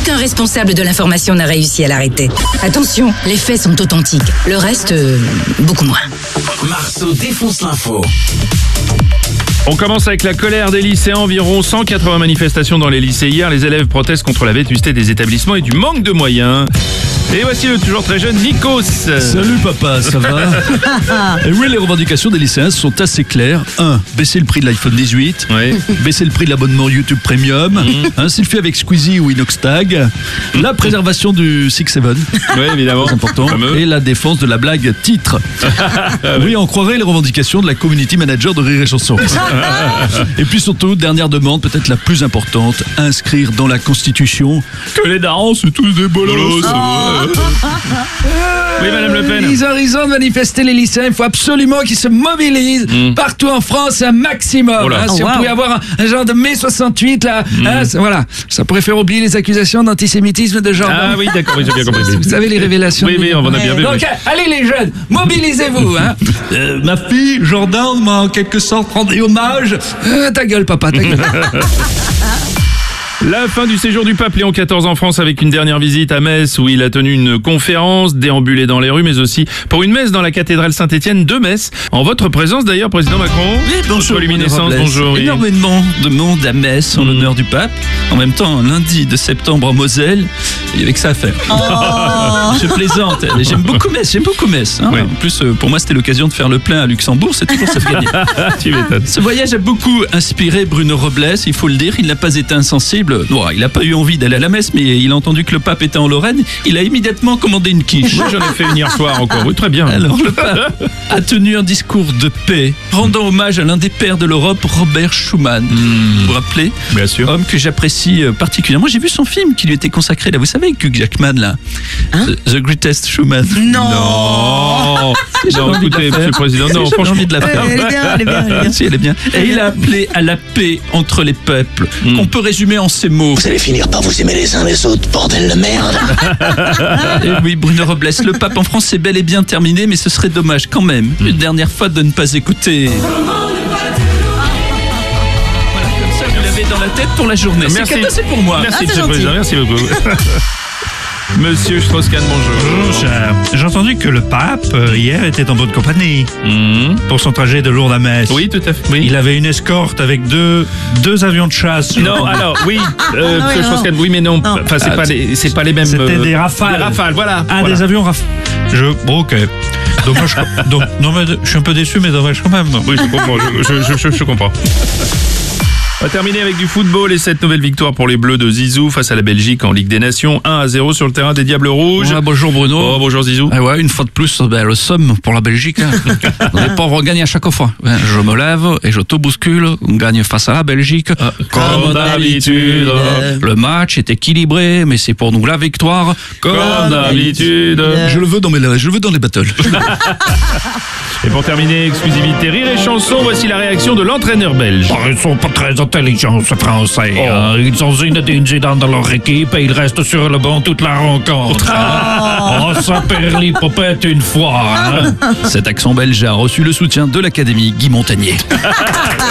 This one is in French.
Aucun responsable de l'information n'a réussi à l'arrêter. Attention, les faits sont authentiques. Le reste, beaucoup moins. Marceau défonce l'info. On commence avec la colère des lycéens. Environ 180 manifestations dans les lycées hier. Les élèves protestent contre la vétusté des établissements et du manque de moyens. Et voici le toujours très jeune Nikos. Salut papa, ça va? Et oui, les revendications des lycéens sont assez claires. 1. Baisser le prix de l'iPhone 18. Oui. Baisser le prix de l'abonnement YouTube Premium. Un selfie avec Squeezie ou Inoxtag. La préservation du 6-7. Oui, évidemment. C'est important. Fameux. Et la défense de la blague titre. Oui, on croirait les revendications de la community manager de Rire et Chanson. Et puis surtout, dernière demande, peut-être la plus importante, inscrire dans la Constitution que les darons c'est tous des bolos. Oui, Madame Le Pen. Ils ont raison de manifester, les lycéens. Il faut absolument qu'ils se mobilisent partout en France un maximum. Oh là. Si on pouvait avoir un genre de mai 68 là, voilà, ça pourrait faire oublier les accusations d'antisémitisme de genre. Ah oui, d'accord, oui, j'ai bien compris. Vous savez les révélations. Oui, on en a bien vu. Donc, allez les jeunes, mobilisez-vous. Hein. Ma fille, Jordan, m'a en quelque sorte rendu hommage. Ta gueule, papa, ta gueule. La fin du séjour du pape Léon XIV en France avec une dernière visite à Metz où il a tenu une conférence, déambulé dans les rues, mais aussi pour une messe dans la cathédrale Saint-Étienne de Metz. En votre présence d'ailleurs, Président Macron. Oui, bonjour. Luminescence, bonjour. Oui. Énormément de monde à Metz en l'honneur du pape. En même temps, un lundi de septembre en Moselle, il y avait que ça à faire. Je plaisante. J'aime beaucoup Metz. Hein. Oui. En plus, pour moi, c'était l'occasion de faire le plein à Luxembourg. C'est toujours ça de gagner. Tu m'étonnes. Ce voyage a beaucoup inspiré Bruno Robles, il faut le dire. Il n'a pas été insensible. Non, il n'a pas eu envie d'aller à la messe, mais il a entendu que le pape était en Lorraine. Il a immédiatement commandé une quiche. Moi, j'en ai fait une hier soir encore. Oui, très bien. Alors, le pape a tenu un discours de paix, rendant hommage à l'un des pères de l'Europe, Robert Schuman. Vous vous rappelez? Bien sûr. Homme que j'apprécie particulièrement. J'ai vu son film qui lui était consacré, là. Vous savez, avec Hugh Jackman, là. The Greatest Schuman. Non, écoutez, Monsieur le Président, non, J'ai franchement. envie de la faire. Elle est bien. Si, elle est bien. Et il a appelé à la paix entre les peuples, qu'on peut résumer en ces mots. Vous allez finir par vous aimer les uns les autres, bordel de merde. Et oui, Bruno Robles, le pape en France c'est bel et bien terminé, mais ce serait dommage quand même, une dernière fois de ne pas écouter. Voilà, comme ça vous l'avez dans la tête pour la journée. Merci. C'est pour moi. Merci, c'est Monsieur le gentil. Président, merci beaucoup. Monsieur Strauss-Kahn, bonjour. Bonjour, cher. J'ai entendu que le pape, hier, était en bonne compagnie pour son trajet de Lourdes à Metz. Oui, tout à fait. Oui. Il avait une escorte avec deux avions de chasse. Non, alors, oui, Monsieur Strauss-Kahn, oui, mais non. Enfin, c'est pas les mêmes. C'était des Rafales. Des Rafales, voilà. Ah, Voilà. des avions Rafale. Bon, ok. Dommage, non, mais je suis un peu déçu, mais dommage quand même. Oui, je comprends. Je comprends. On va terminer avec du football et cette nouvelle victoire pour les Bleus de Zizou face à la Belgique en Ligue des Nations. 1-0 sur le terrain des Diables Rouges. Ouais, bonjour Bruno. Oh, bonjour Zizou. Ah ouais, une fois de plus, le somme pour la Belgique. Hein. Les pauvres gagnent à chaque fois. Je me lève et je te bouscule. On gagne face à la Belgique. Comme d'habitude. Le match est équilibré, mais c'est pour nous la victoire. Comme d'habitude. Je le veux dans les battles. Et pour terminer, exclusivité Rire et Chanson, voici la réaction de l'entraîneur belge. Ils sont pas très intelligents, ces Français. Ils ont Zinedine dans leur équipe et ils restent sur le banc toute la rencontre. Ça perd l'hypopète une fois. Cet accent belge a reçu le soutien de l'Académie Guy Montagnier.